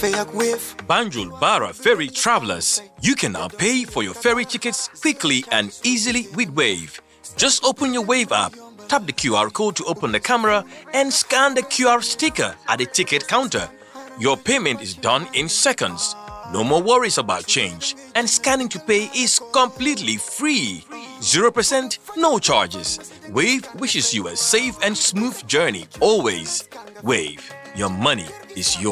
Banjul Bara Ferry travelers, you can now pay for your ferry tickets quickly and easily with Wave. Just open your Wave app, tap the QR code to open the camera and scan the QR sticker at the ticket counter. Your payment is done in seconds. No more worries about change, and scanning to pay is completely free. 0%, no charges. Wave wishes you a safe and smooth journey always. Wave, your money is yours.